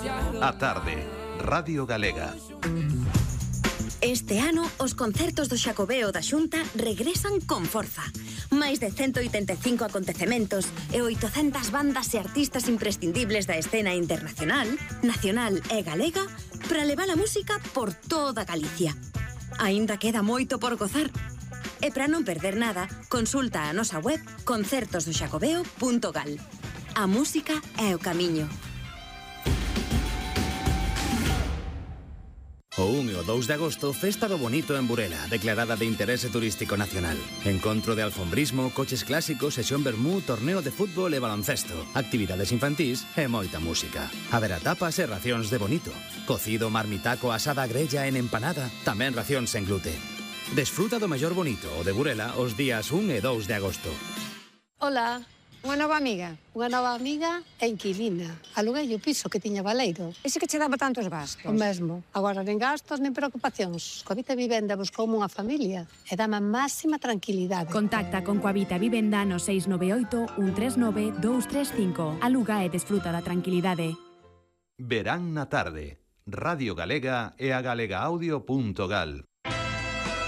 A tarde, Radio Galega. Este ano, os concertos do Xacobeo da Xunta regresan con forza. Máis de 185 acontecementos e 800 bandas e artistas imprescindibles da escena internacional, nacional e galega para levar a música por toda Galicia. Aínda queda moito por gozar. E para non perder nada, consulta a nosa web concertosdoxacobeo.gal. A música é o camiño. O 1 e o 2 de agosto, Festa do Bonito en Burela, declarada de interese turístico nacional. Encontro de alfombrismo, coches clásicos, sesión vermú, torneo de fútbol e baloncesto, actividades infantís e moita música. Haberá tapas e racións de bonito. Cocido, marmitaco, asada a grella en empanada, tamén racións sen glute. Desfruta do mellor bonito, o de Burela, os días 1 e 2 de agosto. Hola. Unha nova amiga e inquilina. Aluguei o piso que tiña baleiro. Ese que che daba tantos gastos? O mesmo. Agora nen gastos nen preocupacións. Coavita Vivenda buscoume unha familia e dame a máxima tranquilidade. Contacta con Coavita Vivenda no 698 139 235. Aluga e desfruta da tranquilidade. Verán na tarde. Radio Galega e a galegaaudio.gal.